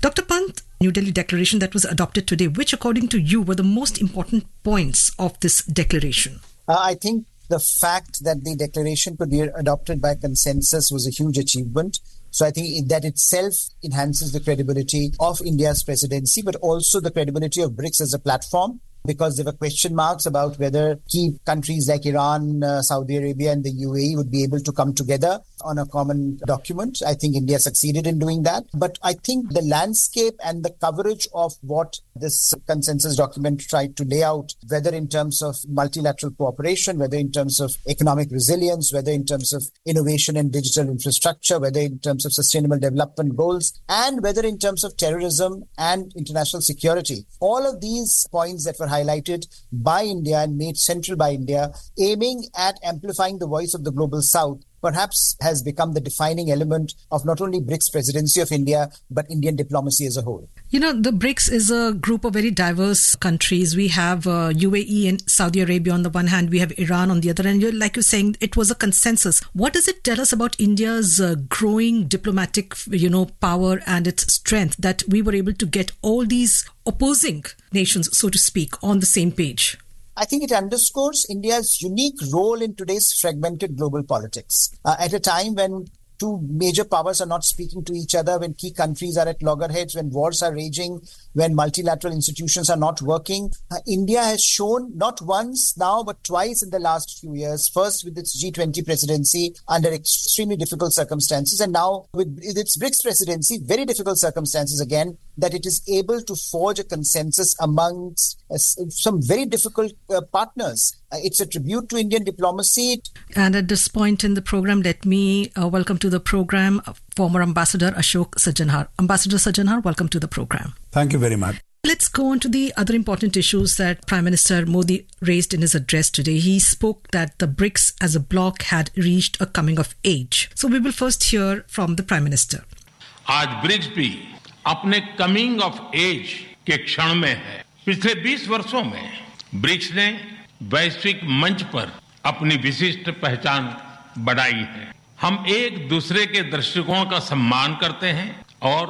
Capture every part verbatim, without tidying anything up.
Doctor Pant, New Delhi Declaration that was adopted today, which according to you were the most important points of this declaration? Uh, I think the fact that the declaration could be adopted by consensus was a huge achievement. So I think that itself enhances the credibility of India's presidency, but also the credibility of BRICS as a platform, because there were question marks about whether key countries like Iran, uh, Saudi Arabia and the U A E would be able to come together on a common document. I think India succeeded in doing that. But I think the landscape and the coverage of what this consensus document tried to lay out, whether in terms of multilateral cooperation, whether in terms of economic resilience, whether in terms of innovation and digital infrastructure, whether in terms of sustainable development goals, and whether in terms of terrorism and international security. All of these points that were highlighted by India and made central by India, aiming at amplifying the voice of the global South, perhaps has become the defining element of not only BRICS presidency of India, but Indian diplomacy as a whole. You know, the BRICS is a group of very diverse countries. We have uh, U A E and Saudi Arabia on the one hand, we have Iran on the other, and you're, like you're saying, it was a consensus. What does it tell us about India's uh, growing diplomatic, you know, power and its strength that we were able to get all these opposing nations, so to speak, on the same page? I think it underscores India's unique role in today's fragmented global politics. Uh, at a time when two major powers are not speaking to each other, when key countries are at loggerheads, when wars are raging, when multilateral institutions are not working, uh, India has shown not once now, but twice in the last few years, first with its G twenty presidency under extremely difficult circumstances, and now with its BRICS presidency, very difficult circumstances again, that it is able to forge a consensus amongst uh, some very difficult uh, partners. Uh, it's a tribute to Indian diplomacy. And at this point in the program, let me uh, welcome to the program uh, former Ambassador Ashok Sajjanhar. Ambassador Sajjanhar, welcome to the program. Thank you very much. Let's go on to the other important issues that Prime Minister Modi raised in his address today. He spoke that the BRICS as a bloc had reached a coming of age. So we will first hear from the Prime Minister. आज BRICS भी अपने coming of as के क्षण में है। पिछले बीस वर्षों में ब्रिक्स ने वैश्विक मंच पर अपनी विशिष्ट पहचान बढ़ाई है। हम एक दूसरे के दृष्टिकोण का सम्मान करते हैं और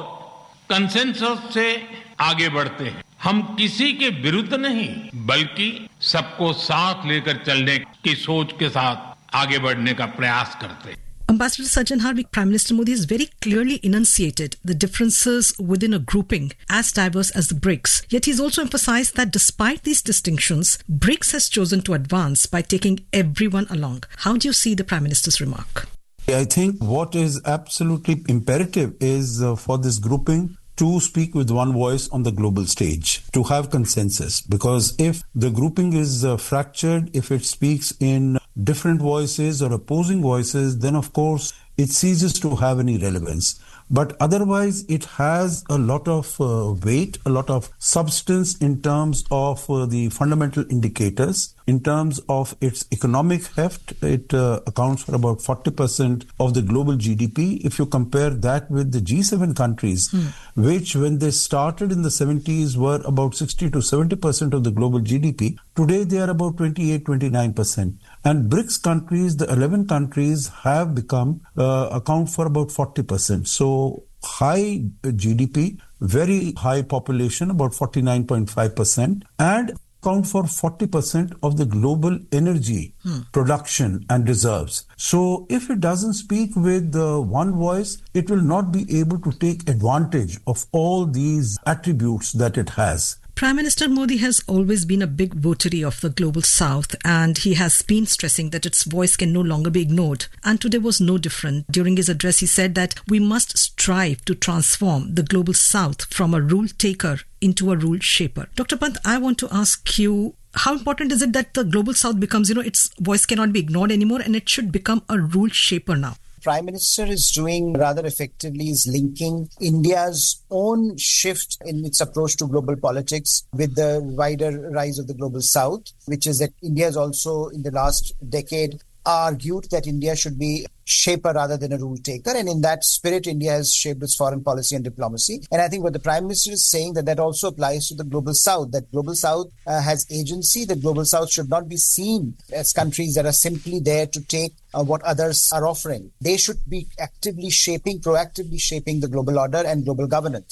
कंसेंसस से आगे बढ़ते हैं। हम किसी के विरुद्ध नहीं, बल्कि सबको साथ लेकर चलने की सोच के साथ आगे बढ़ने का प्रयास करते हैं। Ambassador Sajjanhar, Prime Minister Modi has very clearly enunciated the differences within a grouping as diverse as the BRICS. Yet he's also emphasized that despite these distinctions, BRICS has chosen to advance by taking everyone along. How do you see the Prime Minister's remark? I think what is absolutely imperative is uh, for this grouping to speak with one voice on the global stage, to have consensus. Because if the grouping is uh, fractured, if it speaks in different voices or opposing voices, then of course it ceases to have any relevance. But otherwise, it has a lot of uh, weight, a lot of substance in terms of uh, the fundamental indicators. In terms of its economic heft, it uh, accounts for about forty percent of the global G D P. If you compare that with the G seven countries, hmm. which when they started in the seventies were about sixty to seventy percent of the global G D P, today they are about twenty-eight, twenty-nine percent. And BRICS countries, the eleven countries have become, uh, account for about forty percent. So high G D P, very high population, about forty-nine point five percent, and account for forty percent of the global energy hmm. production and reserves. So if it doesn't speak with uh, one voice, it will not be able to take advantage of all these attributes that it has. Prime Minister Modi has always been a big votary of the Global South, and he has been stressing that its voice can no longer be ignored. And today was no different. During his address, he said that we must strive to transform the Global South from a rule taker into a rule shaper. Doctor Pant, I want to ask you, how important is it that the Global South becomes, you know, its voice cannot be ignored anymore and it should become a rule shaper now? Prime Minister is doing rather effectively is linking India's own shift in its approach to global politics with the wider rise of the Global South, which is that India has also in the last decade argued that India should be shaper rather than a rule taker. And in that spirit, India has shaped its foreign policy and diplomacy. And I think what the Prime Minister is saying that that also applies to the Global South, that Global South uh, has agency, the Global South should not be seen as countries that are simply there to take uh, what others are offering. They should be actively shaping, proactively shaping the global order and global governance.